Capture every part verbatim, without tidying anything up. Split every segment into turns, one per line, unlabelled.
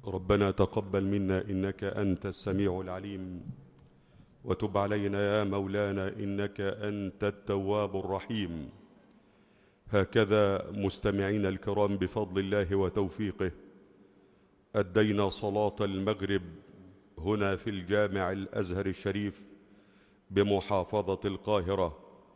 ربنا تقبل منا إنك أنت السميع العليم، وتب علينا يا مولانا إنك أنت التواب الرحيم. هكذا مستمعين الكرام بفضل الله وتوفيقه أدينا صلاة المغرب هنا في الجامع الأزهر الشريف بمحافظة القاهرة.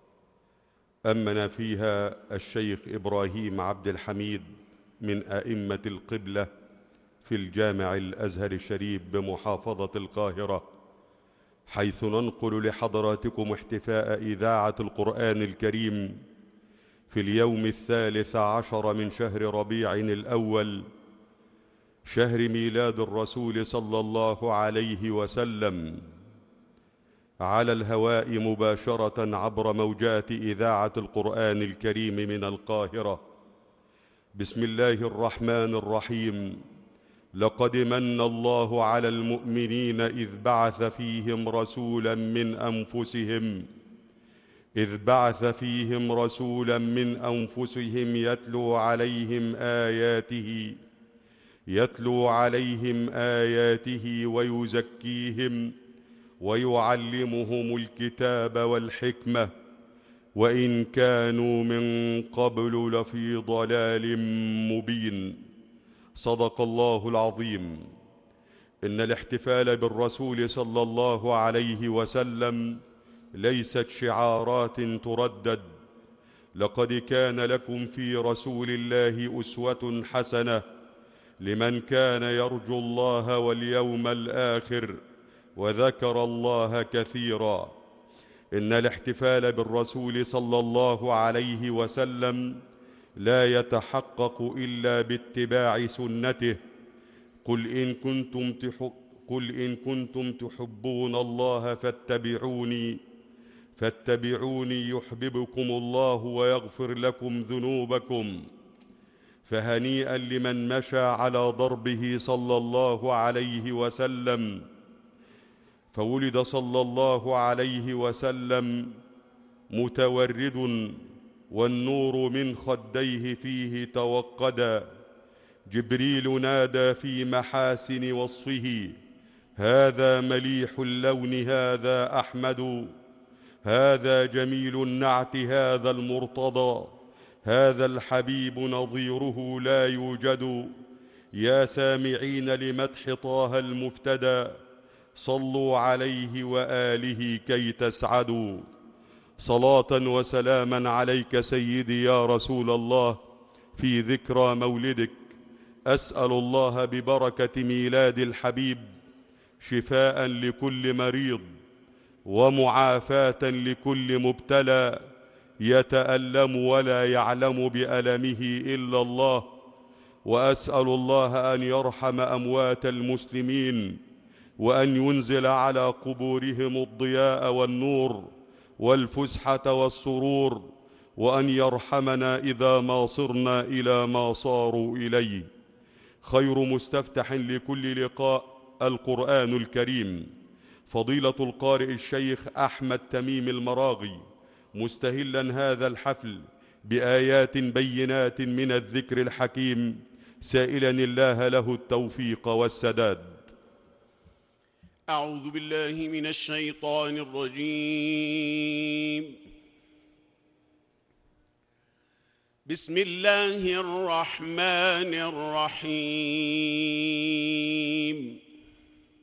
أمنا فيها الشيخ إبراهيم عبد الحميد من أئمة القبلة في الجامع الأزهر الشريف بمحافظة القاهرة، حيث ننقل لحضراتكم احتفاء إذاعة القرآن الكريم في اليوم الثالث عشر من شهر ربيع الأول، شهر ميلاد الرسول صلى الله عليه وسلم، على الهواء مباشرة عبر موجات إذاعة القرآن الكريم من القاهرة. بسم الله الرحمن الرحيم. لقد من الله على المؤمنين إذ بعث فيهم رسولا من أنفسهم إذ بعث فيهم رسولا من أنفسهم يتلو عليهم آياته يتلو عليهم آياته ويزكيهم ويعلمهم الكتاب والحكمة وإن كانوا من قبل لفي ضلال مبين. صدق الله العظيم. إن الاحتفال بالرسول صلى الله عليه وسلم ليست شعارات تردد. لقد كان لكم في رسول الله أسوة حسنة لمن كان يرجو الله واليوم الآخر وذكر الله كثيرا. إن الاحتفال بالرسول صلى الله عليه وسلم لا يتحقق إلا باتباع سنته. قل إن كنتم تحب قل إن كنتم تحبون الله فاتبعوني فاتبعوني يحببكم الله ويغفر لكم ذنوبكم. فهنيئا لمن مشى على ضربه صلى الله عليه وسلم. فولد صلى الله عليه وسلم متورد والنور من خديه فيه توقدا. جبريل نادى في محاسن وصفه: هذا مليح اللون هذا أحمد، هذا جميل النعت هذا المرتضى، هذا الحبيب نظيره لا يوجد. يا سامعين لمدح طه المفتدى، صلوا عليه وآله كي تسعدوا. صلاة وسلاما عليك سيدي يا رسول الله في ذكرى مولدك. أسأل الله ببركة ميلاد الحبيب شفاء لكل مريض ومعافاة لكل مبتلى يتألم ولا يعلم بألمه إلا الله. وأسأل الله أن يرحم أموات المسلمين وأن ينزل على قبورهم الضياء والنور والفسحة والسرور، وأن يرحمنا إذا ما صرنا إلى ما صاروا إليه. خير مستفتح لكل لقاء القرآن الكريم. فضيلة القارئ الشيخ أحمد تميم المراغي مستهلا هذا الحفل بآيات بينات من الذكر الحكيم، سائلا الله له التوفيق والسداد.
أعوذ بالله من الشيطان الرجيم. بسم الله الرحمن الرحيم.